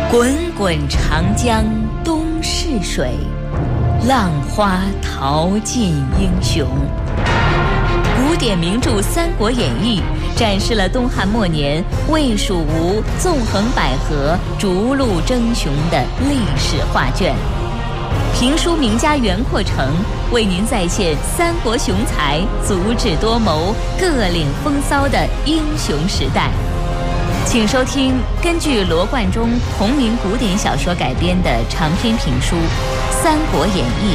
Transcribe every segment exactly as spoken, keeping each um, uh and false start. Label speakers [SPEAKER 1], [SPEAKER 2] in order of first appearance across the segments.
[SPEAKER 1] 滚滚长江东逝水，浪花淘尽英雄。古典名著《三国演义》展示了东汉末年魏蜀吴纵横捭阖、逐鹿争雄的历史画卷。评书名家袁阔成为您再现三国雄才足智多谋、各领风骚的英雄时代。请收听根据罗贯中同名古典小说改编的长篇评书《三国演义》。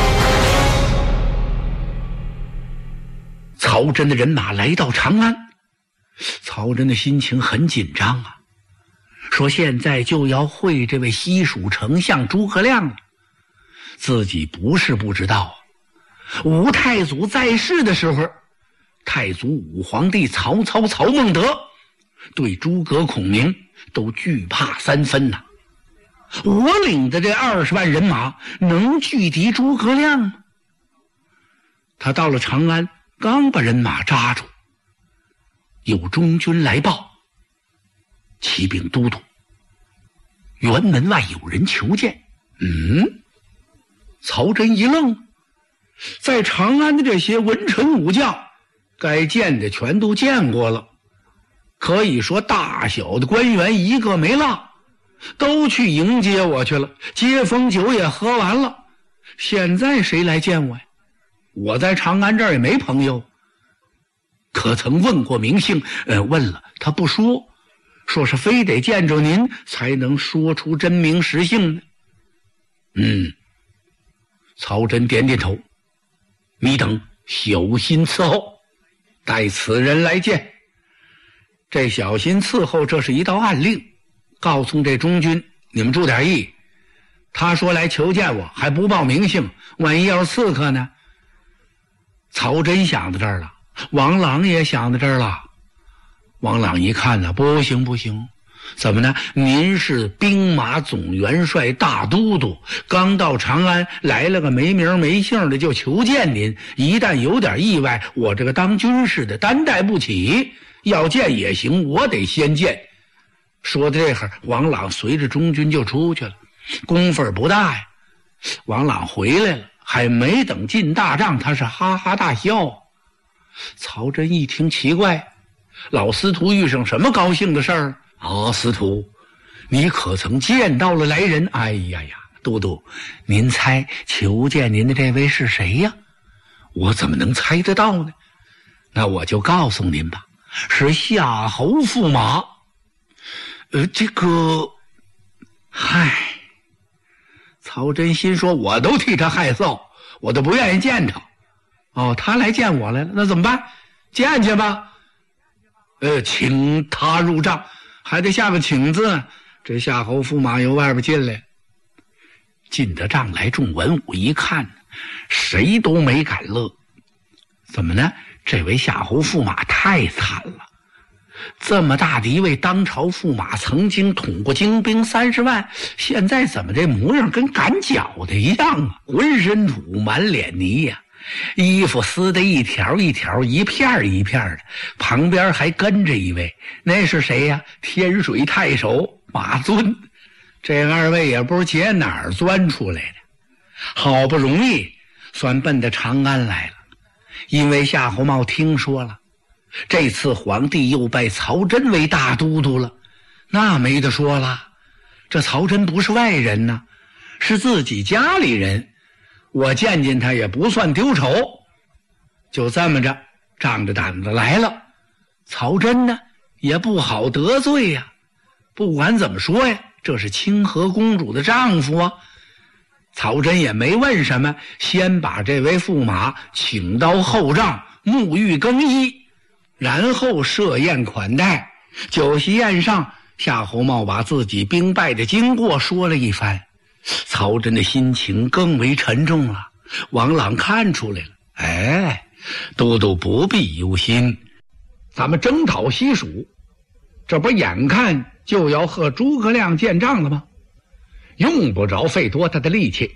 [SPEAKER 2] 曹真的人马来到长安，曹真的心情很紧张啊，说现在就要会这位西蜀丞相诸葛亮了。自己不是不知道啊，吴太祖在世的时候，太祖武皇帝曹操曹孟德对诸葛孔明都惧怕三分呐、啊。我领的这二十万人马能拒敌诸葛亮吗？他到了长安，刚把人马扎住，有中军来报，启禀都督，辕门外有人求见。嗯，曹真一愣，在长安的这些文臣武将，该见的全都见过了，可以说大小的官员一个没落，都去迎接我去了，接风酒也喝完了，现在谁来见我呀？我在长安这儿也没朋友，可曾问过名姓？呃，问了，他不说，说是非得见着您才能说出真名实姓呢。嗯，曹真点点头，你等小心伺候，待此人来见。这小心伺候，这是一道暗令，告诉这中军，你们注点意，他说来求见我，还不报名姓，万一要是刺客呢？曹真想到这儿了，王朗也想到这儿了。王朗一看呢，不行不行，怎么呢？您是兵马总元帅大都督，刚到长安，来了个没名没姓的就求见您，一旦有点意外，我这个当军事的担待不起，要见也行，我得先见。说到这会儿，王朗随着中军就出去了，功夫不大呀。王朗回来了，还没等进大帐，他是哈哈大笑。曹真一听奇怪，老司徒遇上什么高兴的事儿啊？司徒，你可曾见到了来人？哎呀呀，都督，您猜求见您的这位是谁呀？我怎么能猜得到呢？那我就告诉您吧，是夏侯驸马。呃，这个，嗨，曹真心说，我都替他害臊，我都不愿意见他。哦，他来见我来了，那怎么办？见去吧。呃，请他入帐，还得下个请字。这夏侯驸马由外边进来，进得帐来，众文武一看，谁都没敢乐。怎么呢？这位夏侯驸马太惨了，这么大的一位当朝驸马，曾经统过精兵三十万，现在怎么这模样跟赶脚的一样啊？浑身土，满脸泥呀、啊，衣服撕得一条一条，一片一片的，旁边还跟着一位，那是谁呀？天水太守马尊。这二位也不知解哪儿钻出来的，好不容易算奔到长安来了。因为夏侯茂听说了，这次皇帝又拜曹真为大都督了，那没得说了，这曹真不是外人呢，是自己家里人，我见见他也不算丢丑。就这么着仗着胆子来了。曹真呢也不好得罪呀、啊，不管怎么说呀，这是清河公主的丈夫啊。曹真也没问什么，先把这位驸马请到后帐沐浴更衣，然后设宴款待。酒席宴上，夏侯茂把自己兵败的经过说了一番，曹真的心情更为沉重了。王朗看出来了，哎，都督不必忧心，咱们征讨西蜀，这不眼看就要和诸葛亮见仗了吗？用不着费多大的力气，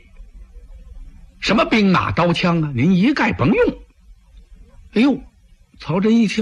[SPEAKER 2] 什么兵马刀枪啊，您一概甭用。哎呦，曹真一听